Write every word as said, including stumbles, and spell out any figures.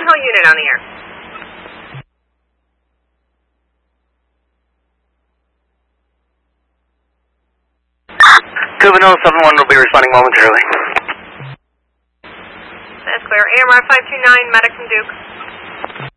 Hill unit on the air. Cuban oh seven one will be responding momentarily. That's clear. A M R five two nine, medic from Duke.